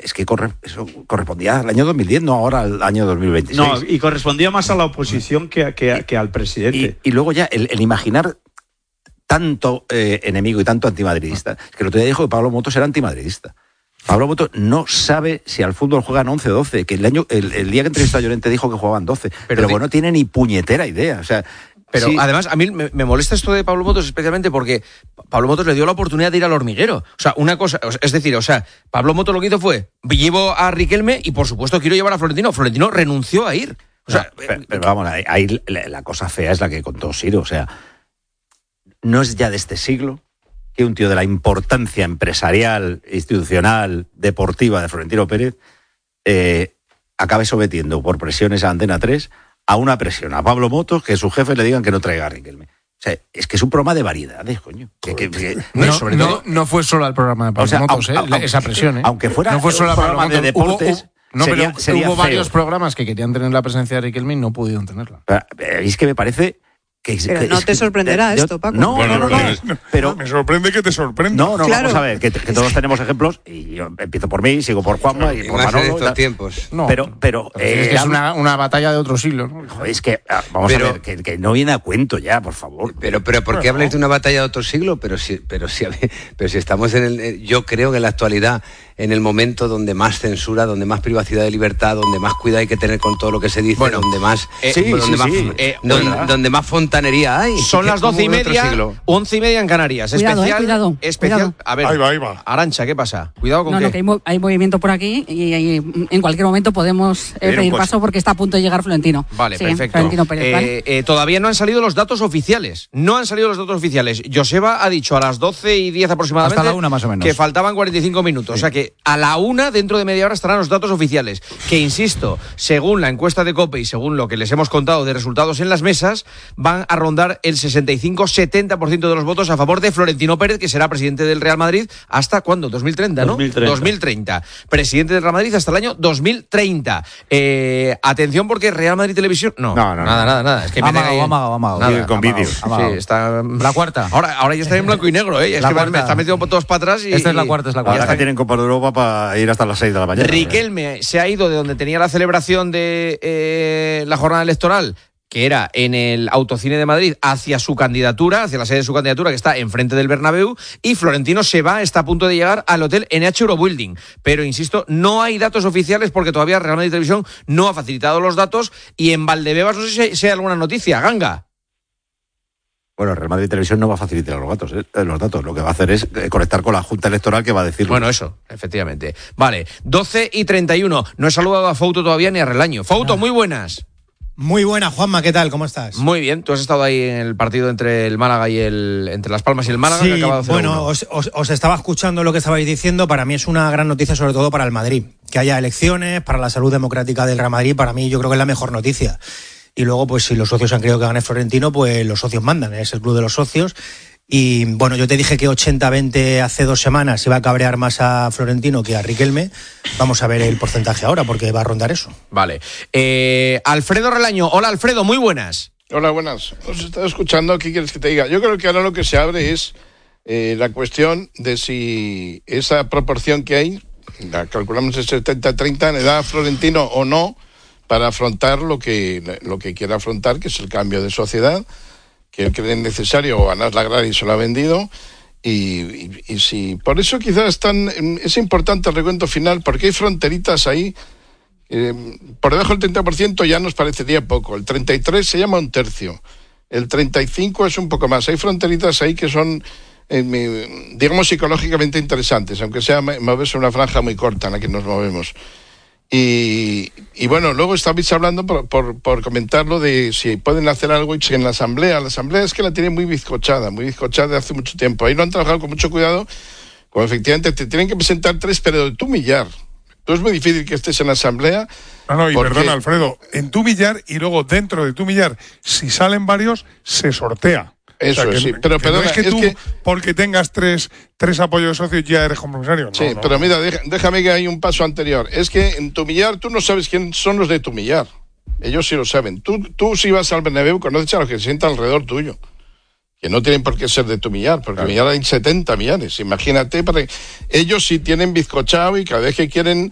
es que eso correspondía al año 2010, no ahora al año 2026. No, y correspondía más a la oposición que al presidente. Y luego ya el imaginar tanto enemigo y tanto antimadridista. Es que el otro día dijo que Pablo Motos era antimadridista. Pablo Motos no sabe si al fútbol juegan 11 o 12, que el día que entrevistó a Llorente dijo que jugaban 12, pero no tiene ni puñetera idea, o sea... Pero sí. Además, a mí me molesta esto de Pablo Motos especialmente porque Pablo Motos le dio la oportunidad de ir al hormiguero. O sea, una cosa, es decir, Pablo Motos lo que hizo fue, llevo a Riquelme y por supuesto quiero llevar a Florentino. Florentino renunció a ir. O sea, pero vamos, ahí la cosa fea es la que contó Siro, o sea, no es ya de este siglo que un tío de la importancia empresarial, institucional, deportiva de Florentino Pérez acabe sometiendo por presiones a Antena 3 a una presión a Pablo Motos, que sus jefes le digan que no traiga a Riquelme. O sea, es que es un programa de variedades, coño. No fue solo el programa de Pablo Motos, esa presión. Aunque fuera no fue solo un programa de deportes... Sería hubo varios programas que querían tener la presencia de Riquelme y no pudieron tenerla. Es que me parece... Pero no te sorprenderá esto, Paco. No, pero me sorprende que te sorprenda. No, claro. Vamos a ver, que todos tenemos ejemplos, y yo empiezo por mí, sigo por Juanma y por Manolo. En estos tiempos. No, pero es que es una batalla de otro siglo, ¿no? Joder, es que, vamos a ver, que no viene a cuento ya, por favor. Pero ¿por qué habláis de una batalla de otro siglo? Pero si estamos yo creo que en la actualidad, en el momento donde más censura, donde más privacidad de libertad, donde más cuidado hay que tener con todo lo que se dice, donde más donde más fontanería hay. Son las 12:30, 11:30 en Canarias. Cuidado. A ver, ahí va. Arantxa, ¿qué pasa? Cuidado con que hay movimiento por aquí y en cualquier momento podemos pedir paso porque está a punto de llegar Florentino. Vale, sí, perfecto. Florentino Pérez, ¿vale? Todavía no han salido los datos oficiales. Joseba ha dicho a las 12:10 aproximadamente, hasta la 1 más o menos, que faltaban 45 minutos. Sí. O sea que a la 1, dentro de media hora, estarán los datos oficiales. Que, insisto, según la encuesta de COPE y según lo que les hemos contado de resultados en las mesas, van a rondar el 65-70% de los votos a favor de Florentino Pérez, que será presidente del Real Madrid hasta ¿cuándo? 2030, ¿no? 2030. Presidente del Real Madrid hasta el año 2030. Atención porque Real Madrid Televisión... No, nada. Es que vamos. Con vídeos. Sí, está... La cuarta. Ahora ya está en blanco y negro, ¿eh? Es que me está metiendo todos para atrás y... Esta es la cuarta. Ahora que tienen Copa de Europa para ir hasta las 6 de la mañana. Riquelme se ha ido de donde tenía la celebración de la jornada electoral, que era en el Autocine de Madrid, hacia su candidatura, hacia la sede de su candidatura, que está enfrente del Bernabéu, y Florentino está a punto de llegar al hotel NH Eurobuilding. Pero, insisto, no hay datos oficiales porque todavía Real Madrid Televisión no ha facilitado los datos, y en Valdebebas no sé si hay alguna noticia. Ganga. Bueno, Real Madrid Televisión no va a facilitar los datos. Lo que va a hacer es conectar con la Junta Electoral, que va a decir... Bueno, eso, efectivamente. Vale, 12:31. No he saludado a Fouto todavía ni a Relaño. Fouto, muy buenas. Muy buena, Juanma, ¿qué tal? ¿Cómo estás? Muy bien, tú has estado ahí en el partido entre el Málaga y entre Las Palmas y el Málaga, sí, que ha acabado 0-1. Bueno, os estaba escuchando lo que estabais diciendo. Para mí es una gran noticia, sobre todo para el Madrid. Que haya elecciones, para la salud democrática del Real Madrid, para mí yo creo que es la mejor noticia. Y luego, pues si los socios han querido que gane Florentino, pues los socios mandan, es el club de los socios. Y bueno, yo te dije que 80-20 hace 2 semanas iba a cabrear más a Florentino que a Riquelme. Vamos a ver el porcentaje ahora, porque va a rondar eso. Vale. Alfredo Relaño. Hola, Alfredo, muy buenas. Hola, buenas. Os estaba escuchando, ¿qué quieres que te diga? Yo creo que ahora lo que se abre es la cuestión de si esa proporción que hay, la calculamos en 70-30, le da a Florentino o no para afrontar lo que quiere afrontar, que es el cambio de sociedad, que él cree necesario ganar la agraria y se lo ha vendido. Y sí, por eso quizás es importante el recuento final, porque hay fronteritas ahí. Por debajo del 30% ya nos parecería poco. El 33% se llama 1/3. El 35% es un poco más. Hay fronteritas ahí que son, digamos, psicológicamente interesantes, aunque sea moverse una franja muy corta en la que nos movemos. Y bueno, luego estabais hablando por comentarlo de si pueden hacer algo en la asamblea es que la tiene muy bizcochada de hace mucho tiempo. Ahí lo han trabajado con mucho cuidado, como efectivamente te tienen que presentar 3, pero de tu millar. Entonces es muy difícil que estés en la asamblea. Y perdona, Alfredo, en tu millar y luego dentro de tu millar, si salen varios, se sortea. Eso, o sea, sí, pero no es que tú, porque tengas tres apoyos de socios, ya eres compromisario. No, sí, pero mira, déjame que hay un paso anterior. Es que en tu millar tú no sabes quién son los de tu millar. Ellos sí lo saben. Tú si vas al Bernabéu conoces a los que se sientan alrededor tuyo, que no tienen por qué ser de tu millar, porque millar hay 70 millares. Imagínate, ellos sí tienen bizcochado y cada vez que quieren